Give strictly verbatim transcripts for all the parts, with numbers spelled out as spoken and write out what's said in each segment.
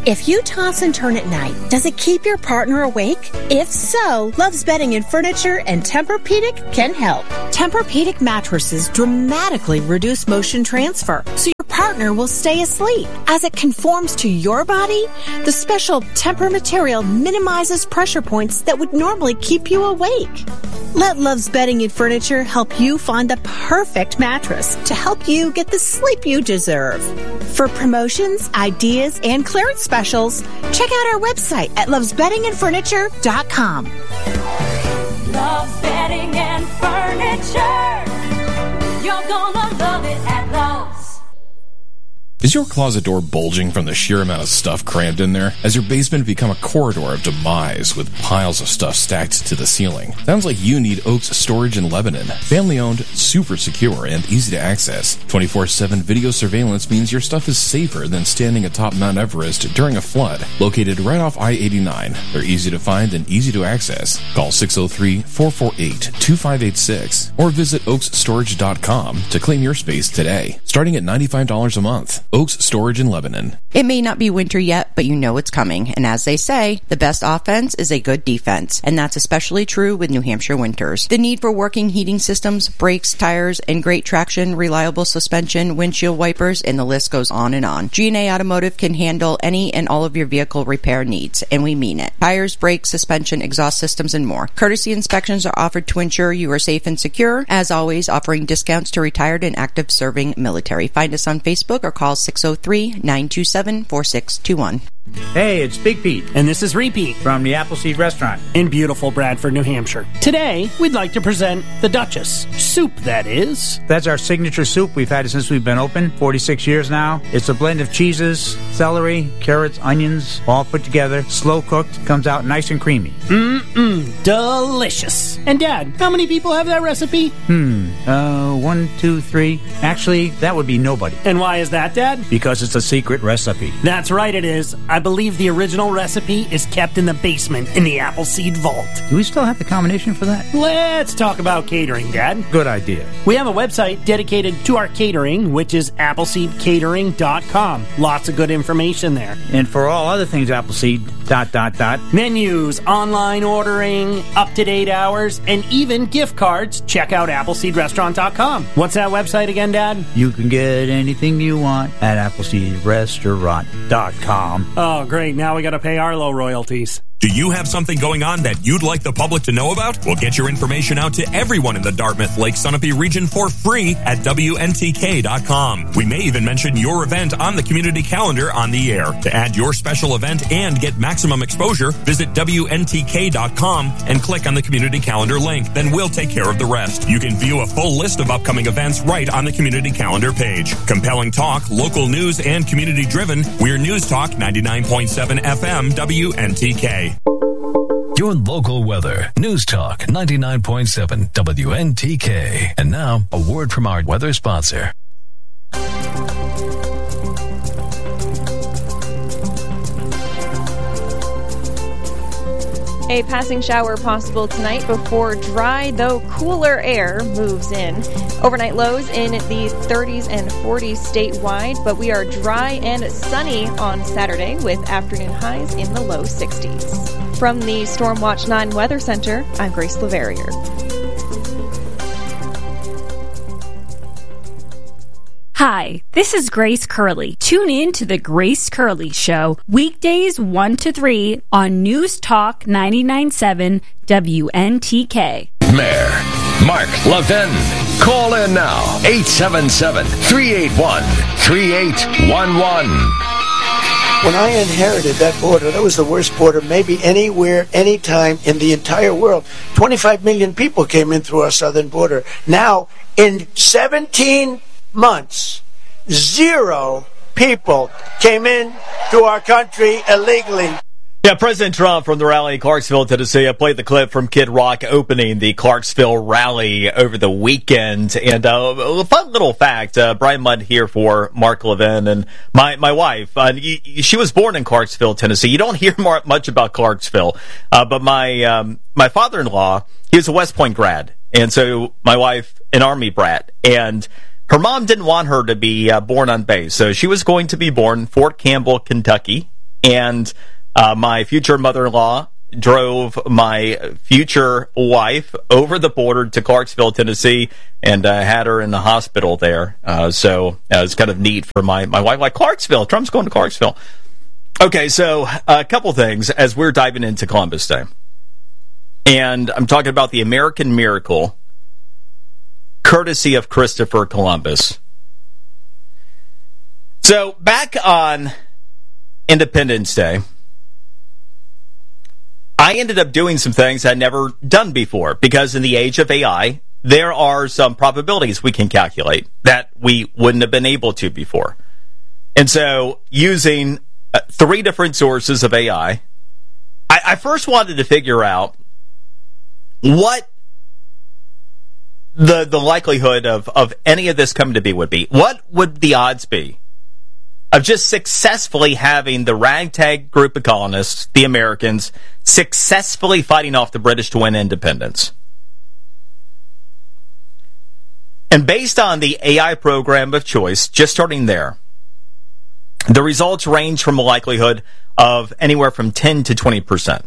If you toss and turn at night, does it keep your partner awake? If so, Love's Bedding and Furniture and Tempur-Pedic can help. Tempur-Pedic mattresses dramatically reduce motion transfer, so your partner will stay asleep. As it conforms to your body, the special Tempur material minimizes pressure points that would normally keep you awake. Let Love's Bedding and Furniture help you find the perfect mattress to help you get the sleep you deserve. For promotions, ideas, and clearance specials, check out our website at loves bedding and furniture dot com. Love's Bedding and Furniture. You're gonna love it at Love's. Is your closet door bulging from the sheer amount of stuff crammed in there? Has your basement become a corridor of demise with piles of stuff stacked to the ceiling? Sounds like you need Oaks Storage in Lebanon. Family-owned, super secure, and easy to access. twenty-four seven video surveillance means your stuff is safer than standing atop Mount Everest during a flood. Located right off I eighty-nine, they're easy to find and easy to access. Call six oh three, four four eight, two five eight six or visit oaks storage dot com to claim your space today. Starting at ninety-five dollars a month. Oaks Storage in Lebanon. It may not be winter yet, but you know it's coming. And as they say, the best offense is a good defense. And that's especially true with New Hampshire winters. The need for working heating systems, brakes, tires, and great traction, reliable suspension, windshield wipers, and the list goes on and on. G and A Automotive can handle any and all of your vehicle repair needs, and we mean it. Tires, brakes, suspension, exhaust systems, and more. Courtesy inspections are offered to ensure you are safe and secure. As always, offering discounts to retired and active serving military. Find us on Facebook or call six oh three, nine two seven, four six two one. Hey, it's Big Pete. And this is Repeat from the Appleseed Restaurant in beautiful Bradford, New Hampshire. Today, we'd like to present the Duchess. Soup, that is. That's our signature soup. We've had it since we've been open, forty-six years now. It's a blend of cheeses, celery, carrots, onions, all put together, slow cooked, comes out nice and creamy. Mmm, delicious. And Dad, how many people have that recipe? Hmm, uh, one, two, three. Actually, that would be nobody. And why is that, Dad? Because it's a secret recipe. That's right, it is. I believe the original recipe is kept in the basement in the Appleseed Vault. Do we still have the combination for that? Let's talk about catering, Dad. Good idea. We have a website dedicated to our catering, which is appleseed catering dot com. Lots of good information there. And for all other things, Appleseed, dot, dot, dot. Menus, online ordering, up-to-date hours, and even gift cards. Check out appleseed restaurant dot com. What's that website again, Dad? You can get anything you want at appleseed restaurant dot com. Oh, great. Now we got to pay Arlo royalties. Do you have something going on that you'd like the public to know about? We'll get your information out to everyone in the Dartmouth Lake Sunapee region for free at W N T K dot com. We may even mention your event on the community calendar on the air. To add your special event and get maximum exposure, visit W N T K dot com and click on the community calendar link. Then we'll take care of the rest. You can view a full list of upcoming events right on the community calendar page. Compelling talk, local news, and community driven. We're News Talk ninety-nine point seven F M W N T K. Your local weather. News Talk ninety-nine point seven W N T K. And now, a word from our weather sponsor. A passing shower possible tonight before dry, though cooler air moves in. Overnight lows in the thirties and forties statewide, but we are dry and sunny on Saturday with afternoon highs in the low sixties. From the Stormwatch nine Weather Center, I'm Grace Leverrier. Hi, this is Grace Curley. Tune in to The Grace Curley Show, weekdays one to three on News Talk ninety-nine point seven W N T K. Mayor Mark Levin. Call in now, eight seven seven, three eight one, three eight one one. When I inherited that border, that was the worst border maybe anywhere, anytime in the entire world. twenty-five million people came in through our southern border. Now, in seventeen months, zero people came in to our country illegally. Yeah, President Trump from the rally in Clarksville, Tennessee. I played the clip from Kid Rock opening the Clarksville rally over the weekend. And uh, a fun little fact, uh, Brian Mudd here for Mark Levin. And my, my wife, uh, she was born in Clarksville, Tennessee. You don't hear more, much about Clarksville. Uh, but my um, my father-in-law, he was a West Point grad. And so my wife, an Army brat. And her mom didn't want her to be uh, born on base. So she was going to be born in Fort Campbell, Kentucky. and uh, my future mother-in-law drove my future wife over the border to Clarksville, Tennessee, and uh, had her in the hospital there. Uh, so uh, it was kind of neat for my, my wife, like, Clarksville, Trump's going to Clarksville. Okay, so a couple things as we're diving into Columbus Day. And I'm talking about the American miracle, courtesy of Christopher Columbus. So back on Independence Day, I ended up doing some things I'd never done before, because in the age of A I, there are some probabilities we can calculate that we wouldn't have been able to before. And so using uh, three different sources of A I, I, I first wanted to figure out what the the likelihood of, of any of this coming to be would be. What would the odds be of just successfully having the ragtag group of colonists, the Americans, successfully fighting off the British to win independence? And based on the A I program of choice, just starting there, the results range from a likelihood of anywhere from ten to twenty percent.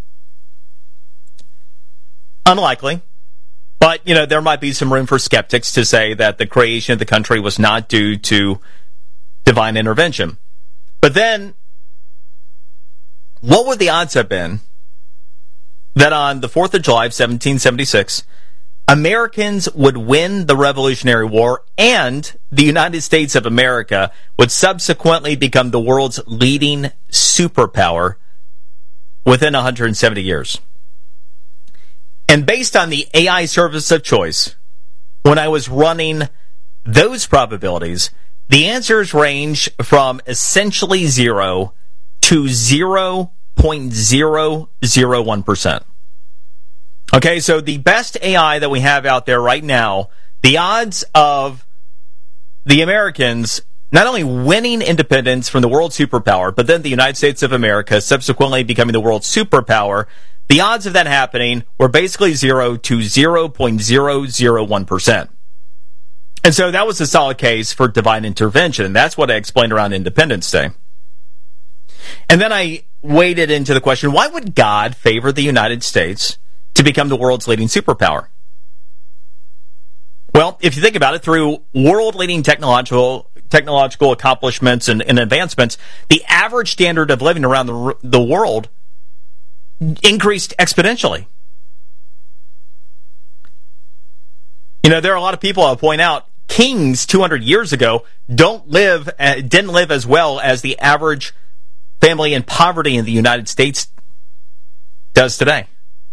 Unlikely. But, you know, there might be some room for skeptics to say that the creation of the country was not due to divine intervention. But then, what would the odds have been that on the fourth of July of seventeen seventy-six, Americans would win the Revolutionary War and the United States of America would subsequently become the world's leading superpower within one hundred seventy years? And based on the A I service of choice, when I was running those probabilities, the answers range from essentially zero to zero point zero zero one percent. Okay, so the best A I that we have out there right now, the odds of the Americans not only winning independence from the world superpower, but then the United States of America subsequently becoming the world superpower, the odds of that happening were basically zero to zero point zero zero one percent. And so that was a solid case for divine intervention, and that's what I explained around Independence Day. And then I waded into the question, why would God favor the United States to become the world's leading superpower? Well, if you think about it, through world-leading technological technological accomplishments and, and advancements, the average standard of living around the, the world increased exponentially. You know, there are a lot of people I'll point out, kings two hundred years ago don't live, uh, didn't live as well as the average family in poverty in the United States does today.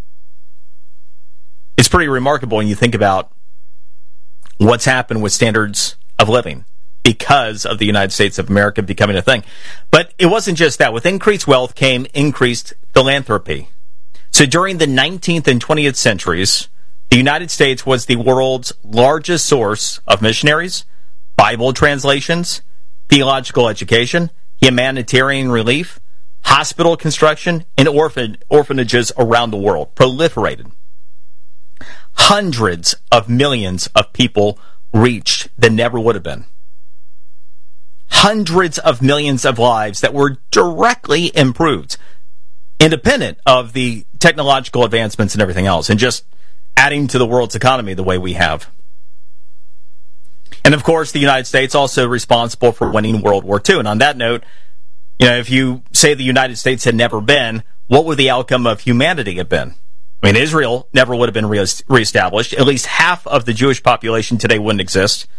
It's pretty remarkable when you think about what's happened with standards of living because of the United States of America becoming a thing. But it wasn't just that. With increased wealth came increased philanthropy. So during the nineteenth and twentieth centuries, the United States was the world's largest source of missionaries, Bible translations, theological education, humanitarian relief, hospital construction, and orphan, orphanages around the world proliferated. Hundreds of millions of people reached that never would have been. Hundreds of millions of lives that were directly improved, independent of the technological advancements and everything else, and just adding to the world's economy the way we have. And of course, the United States also responsible for winning World War Two. And on that note, you know, if you say the United States had never been, what would the outcome of humanity have been? I mean, Israel never would have been re- reestablished. At least half of the Jewish population today wouldn't exist.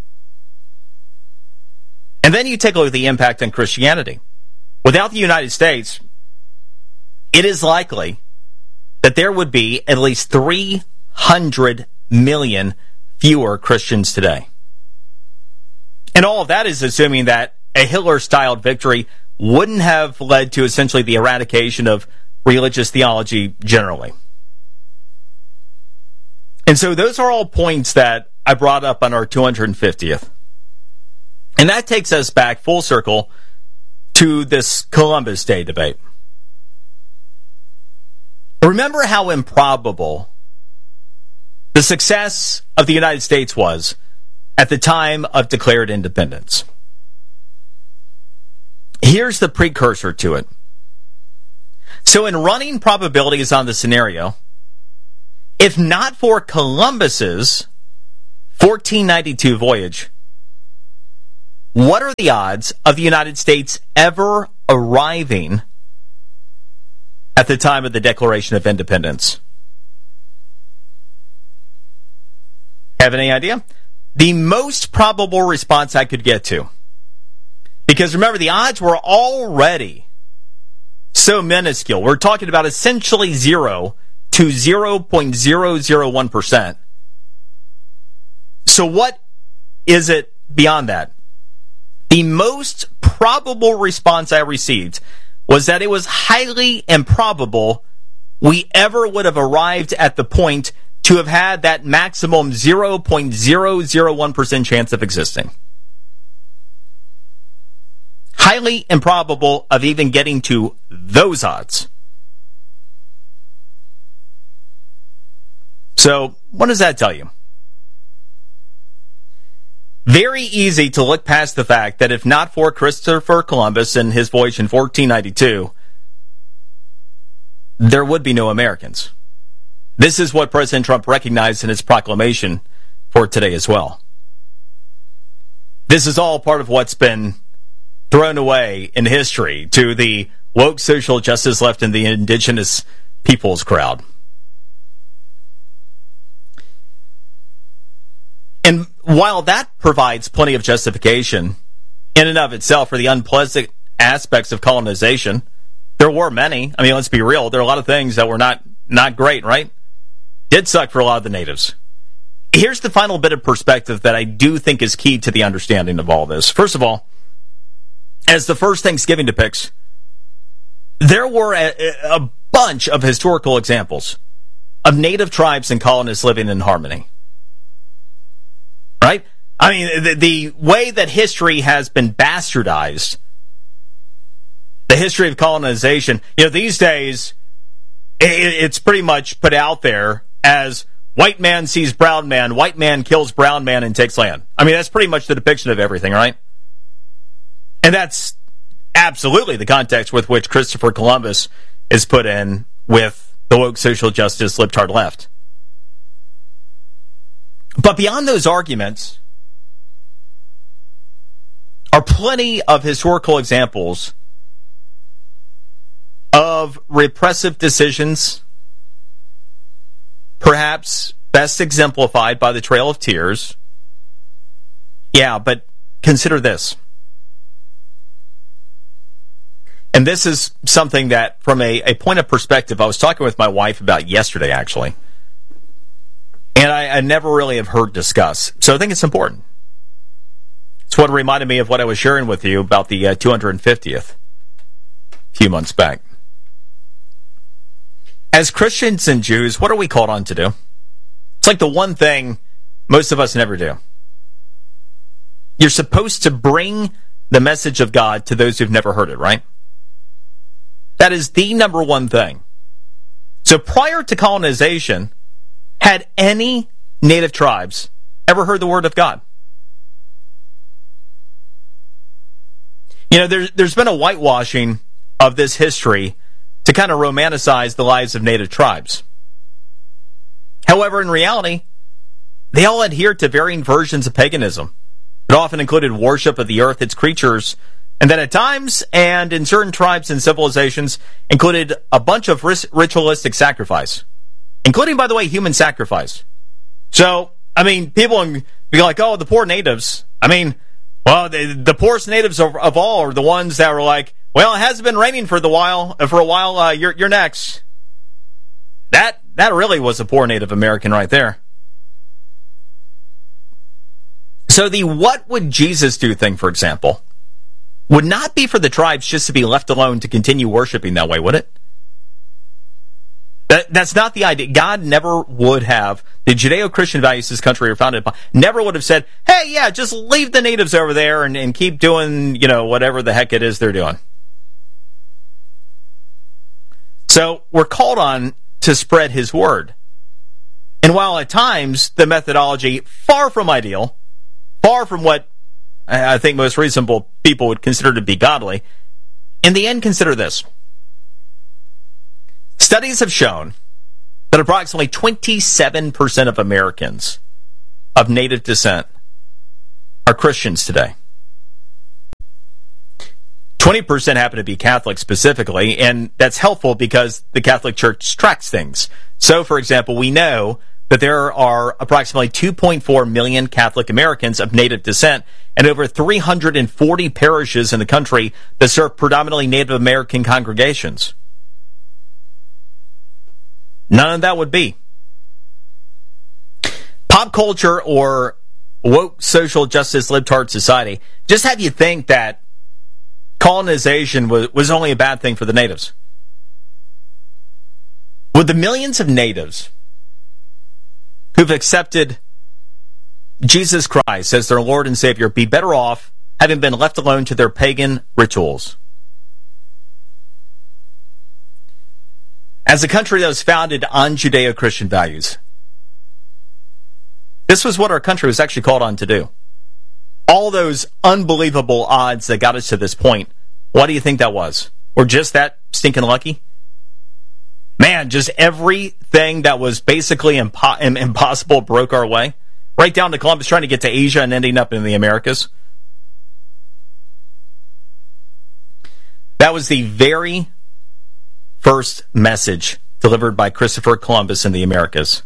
And then you take a look at the impact on Christianity. Without the United States, it is likely that there would be at least three hundred million fewer Christians today. And all of that is assuming that a Hitler-styled victory wouldn't have led to essentially the eradication of religious theology generally. And so those are all points that I brought up on our two hundred fiftieth. And that takes us back full circle to this Columbus Day debate. Remember how improbable the success of the United States was at the time of declared independence. here's the precursor to it. So in running probabilities on the scenario, if not for Columbus's fourteen ninety-two voyage, what are the odds of the United States ever arriving at the time of the Declaration of Independence? Have any idea? The most probable response I could get to. Because remember, the odds were already so minuscule. We're talking about essentially zero to zero point zero zero one percent. So what is it beyond that? The most probable response I received was that it was highly improbable we ever would have arrived at the point to have had that maximum zero point zero zero one percent chance of existing. Highly improbable of even getting to those odds. So, what does that tell you? Very easy to look past the fact that if not for Christopher Columbus and his voyage in fourteen ninety-two, there would be no Americans. This is what President Trump recognized in his proclamation for today as well. This is all part of what's been thrown away in history to the woke social justice left and the indigenous peoples crowd. And while that provides plenty of justification in and of itself for the unpleasant aspects of colonization, there were many. I mean, let's be real. There are a lot of things that were not, not great, right? Did suck for a lot of the natives. Here's the final bit of perspective that I do think is key to the understanding of all this. First of all, as the first Thanksgiving depicts, there were a, a bunch of historical examples of native tribes and colonists living in harmony. Right? I mean, the, the way that history has been bastardized, the history of colonization, you know, these days, it, it's pretty much put out there as white man sees brown man, white man kills brown man and takes land. I mean, that's pretty much the depiction of everything, right? And that's absolutely the context with which Christopher Columbus is put in with the woke social justice libtard left. But beyond those arguments are plenty of historical examples of repressive decisions, perhaps best exemplified by the Trail of Tears. Yeah, but consider this. And this is something that, from a, a point of perspective, I was talking with my wife about yesterday, actually. And I, I never really have heard discussed. So I think it's important. It's what reminded me of what I was sharing with you about the uh, two hundred fiftieth a few months back. As Christians and Jews, what are we called on to do? It's like the one thing most of us never do. You're supposed to bring the message of God to those who've never heard it, right? That is the number one thing. So prior to colonization, had any native tribes ever heard the word of God? You know, there's, there's been a whitewashing of this history to kind of romanticize the lives of native tribes. However, in reality, they all adhered to varying versions of paganism. It often included worship of the earth, its creatures, and then at times, and in certain tribes and civilizations, included a bunch of ritualistic sacrifice, including, by the way, human sacrifice. So, I mean, people be like, oh, the poor natives. I mean, well, the, the poorest natives of, of all are the ones that were like, well, it hasn't been raining for the while. For a while, uh, you're, you're next. That that really was a poor Native American right there. So the what would Jesus do thing, for example, would not be for the tribes just to be left alone to continue worshiping that way, would it? That, that's not the idea. God never would have, the Judeo-Christian values this country are founded upon, never would have said, hey, yeah, just leave the natives over there and, and keep doing, you know, whatever the heck it is they're doing. So we're called on to spread his word. And while at times the methodology, far from ideal, far from what I think most reasonable people would consider to be godly, In the end, consider this. Studies have shown that approximately twenty-seven percent of Americans of native descent are Christians today. twenty percent happen to be Catholic specifically, and that's helpful because the Catholic Church tracks things. So, for example, we know that there are approximately two point four million Catholic Americans of native descent and over three hundred forty parishes in the country that serve predominantly Native American congregations. None of that would be. Pop culture or woke social justice libtard society just have you think that colonization was, was only a bad thing for the natives. Would the millions of natives who've accepted Jesus Christ as their Lord and Savior be better off having been left alone to their pagan rituals? As a country that was founded on Judeo-Christian values, this was what our country was actually called on to do. All those unbelievable odds that got us to this point, what do you think that was? We're just that stinking lucky? Man, just everything that was basically impo- impossible broke our way. Right down to Columbus trying to get to Asia and ending up in the Americas. That was the very first message delivered by Christopher Columbus in the Americas.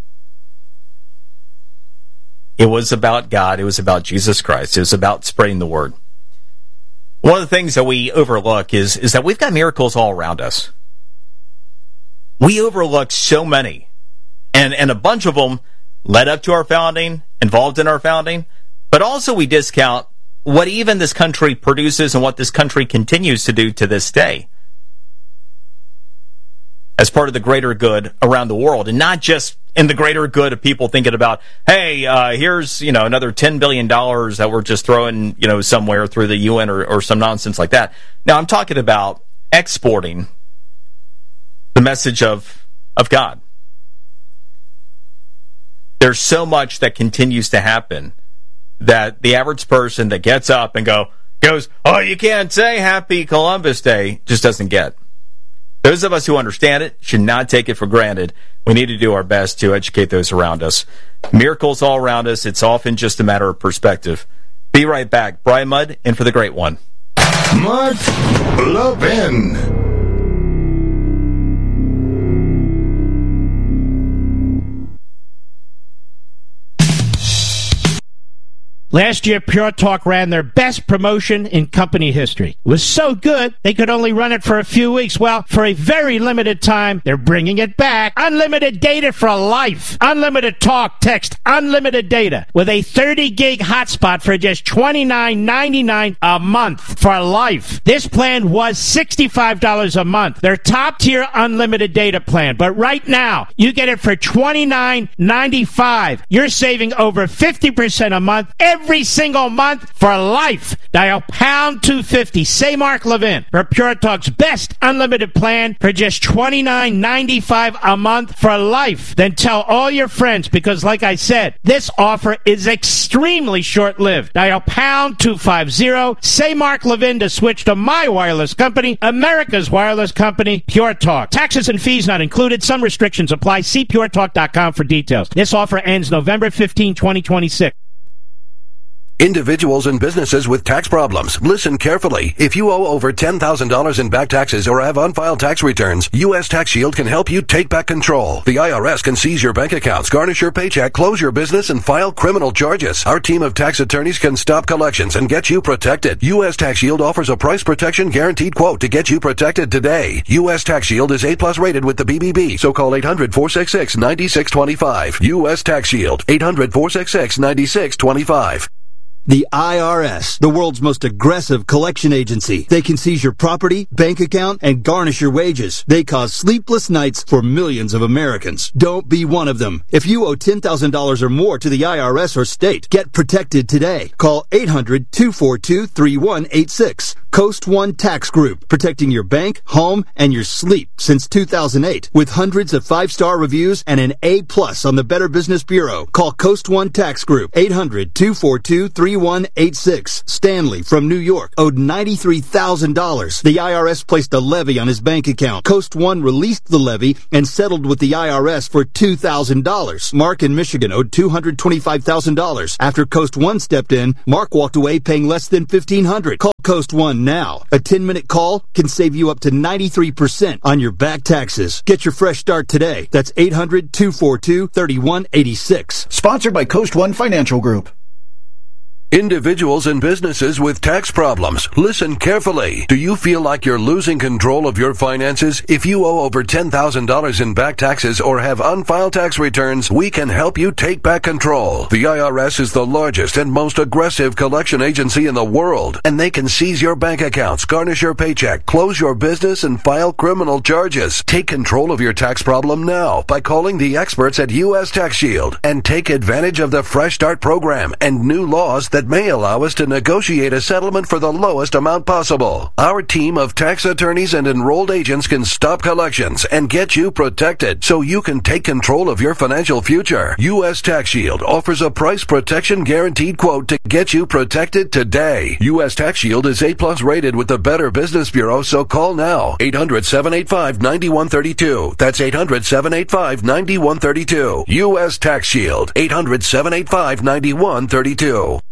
It was about God. It was about Jesus Christ. It was about spreading the word. One of the things that we overlook is, is that we've got miracles all around us. We overlook so many. And, and a bunch of them led up to our founding, involved in our founding. But also we discount what even this country produces and what this country continues to do to this day as part of the greater good around the world, and not just in the greater good of people thinking about, hey, uh, here's, you know, another ten billion dollars that we're just throwing, you know, somewhere through the U N or, or some nonsense like that. Now, I'm talking about exporting the message of, of God. There's so much that continues to happen that the average person that gets up and go goes, oh, you can't say Happy Columbus Day, just doesn't get. Those of us who understand it should not take it for granted. We need to do our best to educate those around us. Miracles all around us. It's often just a matter of perspective. Be right back. Brian Mudd in for the great one. Mark Levin. Last year, Pure Talk ran their best promotion in company history. It was so good, they could only run it for a few weeks. Well, for a very limited time, they're bringing it back. Unlimited data for life. Unlimited talk, text, unlimited data with a thirty gig hotspot for just twenty-nine ninety-nine a month for life. This plan was sixty-five dollars a month. Their top-tier unlimited data plan. But right now, you get it for twenty-nine ninety-five. You're saving over fifty percent a month every Every single month for life. Dial pound two fifty. Say Mark Levin for Pure Talk's best unlimited plan for just twenty-nine ninety-five a month for life. Then tell all your friends because, like I said, this offer is extremely short-lived. Dial pound two fifty. Say Mark Levin to switch to my wireless company, America's wireless company, Pure Talk. Taxes and fees not included. Some restrictions apply. See pure talk dot com for details. This offer ends November fifteenth, twenty twenty-six. Individuals and businesses with tax problems, listen carefully. If you owe over ten thousand dollars in back taxes or have unfiled tax returns, U S Tax Shield can help you take back control. The I R S can seize your bank accounts, garnish your paycheck, close your business, and file criminal charges. Our team of tax attorneys can stop collections and get you protected. U S Tax Shield offers a price protection guaranteed quote to get you protected today. U S Tax Shield is A plus rated with the B B B, so call eight hundred, four six six, nine six two five. U S Tax Shield, eight hundred, four six six, nine six two five. The I R S, the world's most aggressive collection agency. They can seize your property, bank account, and garnish your wages. They cause sleepless nights for millions of Americans. Don't be one of them. If you owe ten thousand dollars or more to the I R S or state, get protected today. Call eight hundred, two four two, three one eight six. Coast One Tax Group, protecting your bank, home, and your sleep since two thousand eight. With hundreds of five-star reviews and an A plus on the Better Business Bureau. Call Coast One Tax Group, eight hundred, two four two, three one eight six. Stanley from New York owed ninety-three thousand dollars. The I R S placed a levy on his bank account. Coast One released the levy and settled with the I R S for two thousand dollars. Mark in Michigan owed two hundred twenty-five thousand dollars. After Coast One stepped in, Mark walked away paying less than fifteen hundred dollars. Call Coast One now. A ten-minute call can save you up to ninety-three percent on your back taxes. Get your fresh start today. That's eight hundred, two four two, three one eight six. Sponsored by Coast One Financial Group. Individuals and businesses with tax problems, listen carefully. Do you feel like you're losing control of your finances? If you owe over ten thousand dollars in back taxes or have unfiled tax returns, we can help you take back control. The I R S is the largest and most aggressive collection agency in the world, and they can seize your bank accounts, garnish your paycheck, close your business, and file criminal charges. Take control of your tax problem now by calling the experts at U S Tax Shield and take advantage of the Fresh Start program and new laws that may allow us to negotiate a settlement for the lowest amount possible. Our team of tax attorneys and enrolled agents can stop collections and get you protected so you can take control of your financial future. U S Tax Shield offers a price protection guaranteed quote to get you protected today. U S Tax Shield is A plus rated with the Better Business Bureau, so call now. eight hundred, seven eight five, nine one three two. That's eight hundred, seven eight five, nine one three two. U S Tax Shield. eight hundred, seven eight five, nine one three two.